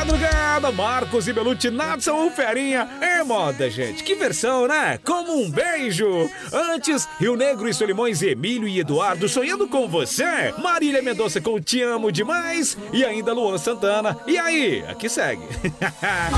madrugada, Marcos e Belucci, Natson, Ferinha, é moda, gente. Que versão, né? Como um beijo. Antes, Rio Negro e Solimões, Emílio e Eduardo, sonhando com você. Marília Mendonça com Te Amo Demais. E ainda Luan Santana. E aí? Aqui segue.